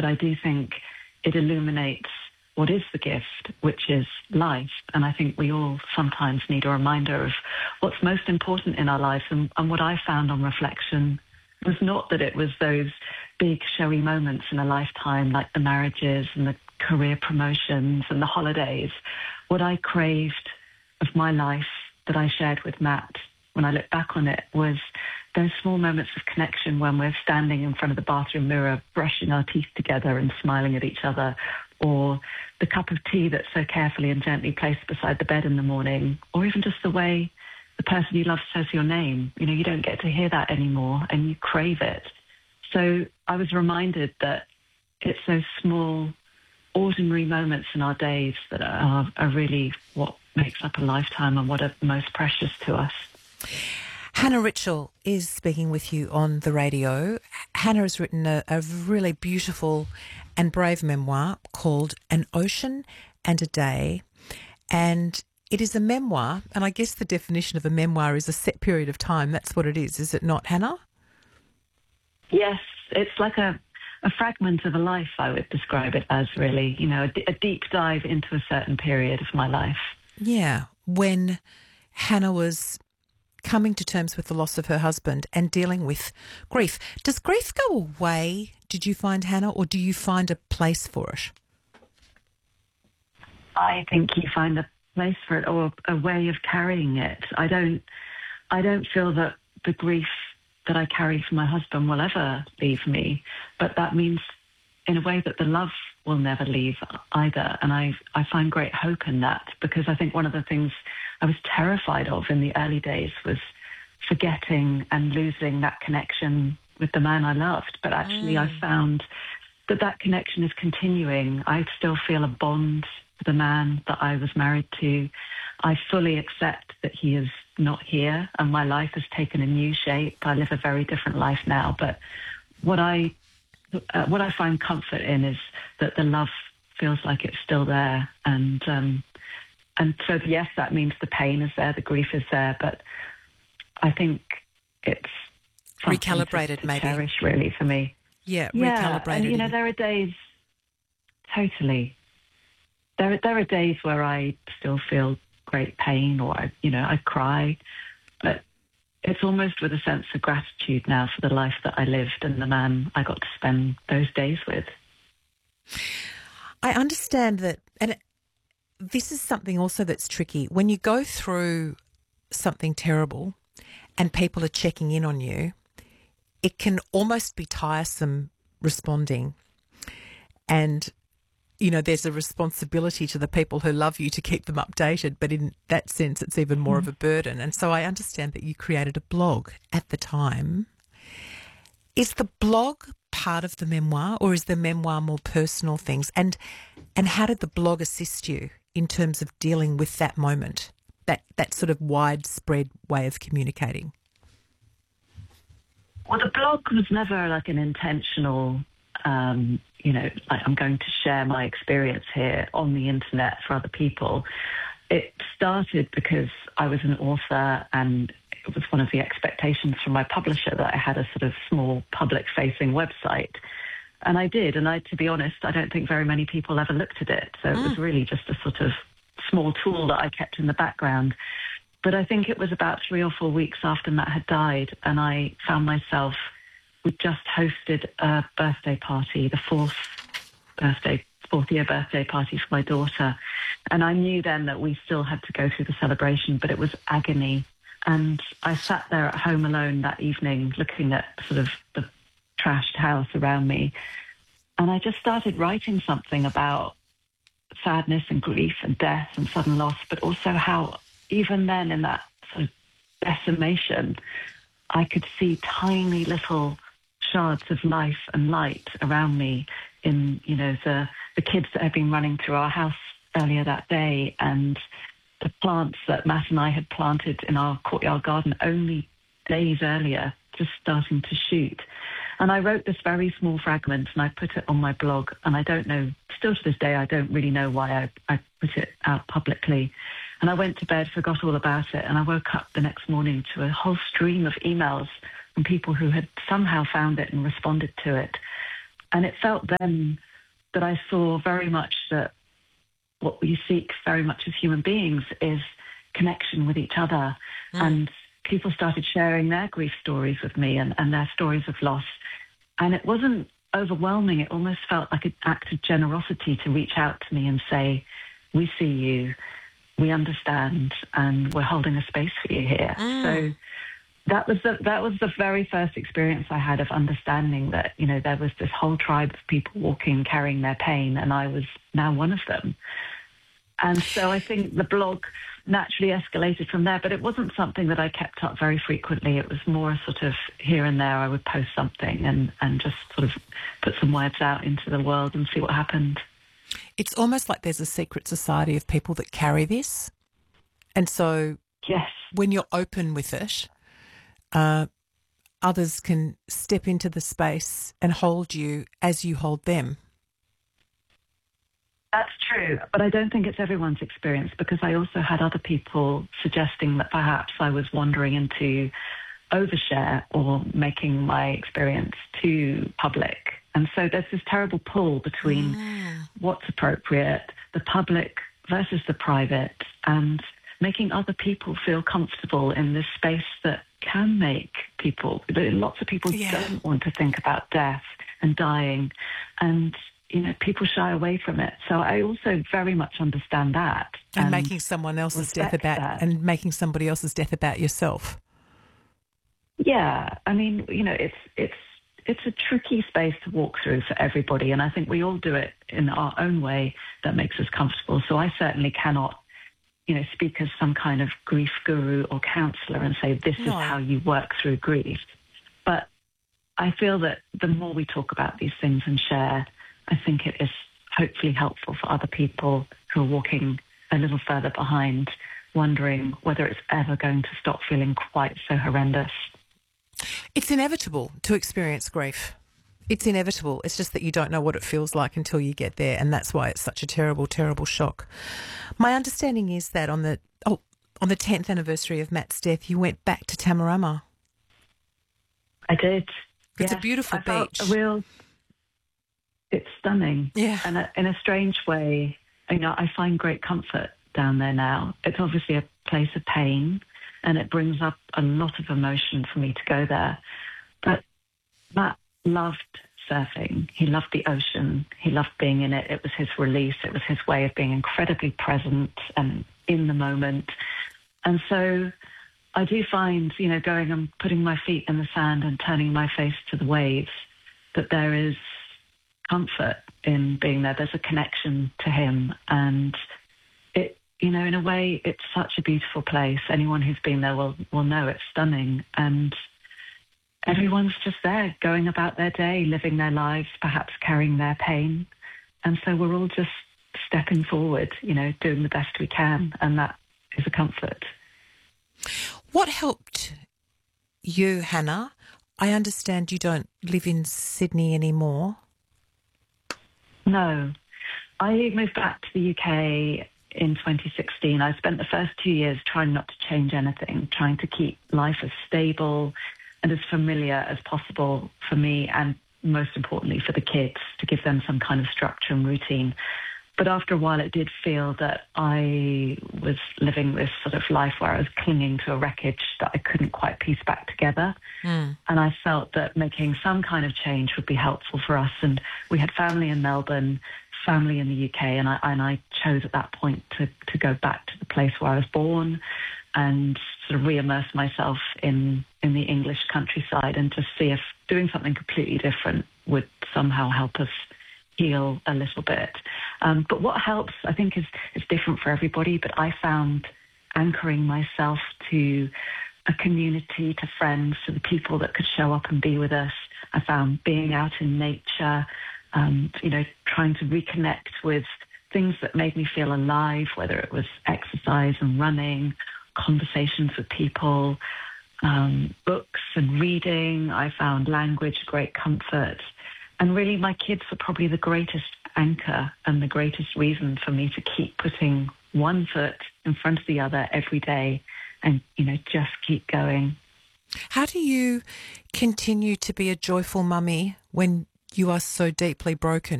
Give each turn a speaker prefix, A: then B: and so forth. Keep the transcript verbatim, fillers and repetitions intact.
A: but I do think it illuminates what is the gift, which is life. And I think we all sometimes need a reminder of what's most important in our lives. And, and what I found on reflection was not that it was those big showy moments in a lifetime like the marriages and the career promotions and the holidays. What I craved of my life that I shared with Matt when I look back on it was those small moments of connection when we're standing in front of the bathroom mirror, brushing our teeth together and smiling at each other, or the cup of tea that's so carefully and gently placed beside the bed in the morning, or even just the way the person you love says your name. You know, you don't get to hear that anymore and you crave it. So I was reminded that it's those small, ordinary moments in our days that are, are really what makes up a lifetime and what are most precious to us.
B: Hannah Ritchell is speaking with you on the radio. Hannah has written a, a really beautiful and brave memoir called An Ocean and a Day. And it is a memoir, and I guess the definition of a memoir is a set period of time. That's what it is, is it not, Hannah?
A: Yes, it's like a, a fragment of a life, I would describe it as, really. You know, a, d- a deep dive into a certain period of my life.
B: Yeah, when Hannah was coming to terms with the loss of her husband and dealing with grief. Does grief go away, did you find, Hannah, or do you find a place for it?
A: I think you find a place for it, or a way of carrying it. I don't, I don't feel that the grief that I carry for my husband will ever leave me, but that means in a way that the love will never leave either. And I, I find great hope in that, because I think one of the things I was terrified of in the early days was forgetting and losing that connection with the man I loved. But actually, mm. I found that that connection is continuing. I still feel a bond with the man that I was married to. I fully accept that he is not here and my life has taken a new shape. I live a very different life now. But what I uh, what I find comfort in is that the love feels like it's still there. And um, and so, yes, that means the pain is there, the grief is there, but I think it's
B: recalibrated,
A: to, to
B: maybe.
A: cherish, really, for me.
B: Yeah,
A: yeah,
B: recalibrated.
A: And, you know, there are days, totally. There, there are days where I still feel great pain, or, I, you know, I cry, but it's almost with a sense of gratitude now for the life that I lived and the man I got to spend those days with.
B: I understand that, and this is something also that's tricky. When you go through something terrible and people are checking in on you, it can almost be tiresome responding. And, you know, there's a responsibility to the people who love you to keep them updated, but in that sense it's even more mm. of a burden. And so I understand that you created a blog at the time. Is the blog part of the memoir, or is the memoir more personal things? And and how did the blog assist you in terms of dealing with that moment, that, that sort of widespread way of communicating?
A: Well, the blog was never like an intentional, um, you know, like I'm going to share my experience here on the internet for other people. It started because I was an author, and it was one of the expectations from my publisher that I had a sort of small public-facing website. And I did. And I, to be honest, I don't think very many people ever looked at it. So mm. it was really just a sort of small tool that I kept in the background. But I think it was about three or four weeks after Matt had died, and I found myself, we'd just hosted a birthday party, the fourth birthday, fourth year birthday party for my daughter. And I knew then that we still had to go through the celebration, but it was agony. And I sat there at home alone that evening looking at sort of the trashed house around me. And I just started writing something about sadness and grief and death and sudden loss, but also how even then in that sort of decimation, I could see tiny little shards of life and light around me in, you know, the, the kids that had been running through our house earlier that day, and the plants that Matt and I had planted in our courtyard garden only days earlier, just starting to shoot. And I wrote this very small fragment and I put it on my blog, and I don't know, still to this day, I don't really know why I, I put it out publicly. And I went to bed, forgot all about it, and I woke up the next morning to a whole stream of emails from people who had somehow found it and responded to it. And it felt then that I saw very much that what we seek very much as human beings is connection with each other. Mm. And people started sharing their grief stories with me and, and their stories of loss. And it wasn't overwhelming. It almost felt like an act of generosity to reach out to me and say, we see you, we understand, and we're holding a space for you here. Mm. So that was the that was the very first experience I had of understanding that, you know, there was this whole tribe of people walking, carrying their pain, and I was now one of them. And so I think the blog naturally escalated from there, but it wasn't something that I kept up very frequently. It was more sort of here and there I would post something and, and just sort of put some words out into the world and see what happened.
B: It's almost like there's a secret society of people that carry this. And so
A: yes,
B: when you're open with it, uh, others can step into the space and hold you as you hold them.
A: That's true, but I don't think it's everyone's experience, because I also had other people suggesting that perhaps I was wandering into overshare or making my experience too public. And so there's this terrible pull between mm. what's appropriate, the public versus the private, and making other people feel comfortable in this space that can make people, lots of people yeah. don't want to think about death and dying, and you know, people shy away from it. So I also very much understand that.
B: And, and making someone else's death about, that. and making somebody else's death about yourself.
A: Yeah. I mean, you know, it's, it's, it's a tricky space to walk through for everybody. And I think we all do it in our own way that makes us comfortable. So I certainly cannot, you know, speak as some kind of grief guru or counselor and say, this no. is how you work through grief. But I feel that the more we talk about these things and share, I think it is hopefully helpful for other people who are walking a little further behind, wondering whether it's ever going to stop feeling quite so horrendous.
B: It's inevitable to experience grief. It's inevitable. It's just that you don't know what it feels like until you get there, and that's why it's such a terrible, terrible shock. My understanding is that on the oh, on the tenth anniversary of Matt's death, you went back to Tamarama.
A: I did.
B: It's
A: yes.
B: a beautiful
A: I
B: beach.
A: Felt a real... It's stunning.
B: Yeah.
A: And a, in a strange way, you know, I find great comfort down there now. It's obviously a place of pain, and it brings up a lot of emotion for me to go there. But Matt loved surfing. He loved the ocean. He loved being in it. It was his release. It was his way of being incredibly present and in the moment. And so I do find, you know, going and putting my feet in the sand and turning my face to the waves, that there is comfort in being there. There's a connection to him, and it, you know, in a way, it's such a beautiful place. Anyone who's been there will will know it's stunning, and everyone's just there, going about their day, living their lives, perhaps carrying their pain, and so we're all just stepping forward, you know, doing the best we can, and that is a comfort.
B: What helped you, Hannah? I understand you don't live in Sydney anymore.
A: No. I moved back to the U K in twenty sixteen. I spent the first two years trying not to change anything, trying to keep life as stable and as familiar as possible for me, and most importantly for the kids, to give them some kind of structure and routine. But after a while, it did feel that I was living this sort of life where I was clinging to a wreckage that I couldn't quite piece back together. Mm. And I felt that making some kind of change would be helpful for us. And we had family in Melbourne, family in the U K, and I, and I chose at that point to, to go back to the place where I was born and sort of re-immerse myself in, in the English countryside, and to see if doing something completely different would somehow help us heal a little bit. Um, but what helps, I think, is, is different for everybody, but I found anchoring myself to a community, to friends, to the people that could show up and be with us. I found being out in nature, um, you know, trying to reconnect with things that made me feel alive, whether it was exercise and running, conversations with people, um, books and reading. I found language great comfort. And really, my kids were probably the greatest anchor and the greatest reason for me to keep putting one foot in front of the other every day and, you know, just keep going.
B: How do you continue to be a joyful mummy when You are so deeply broken.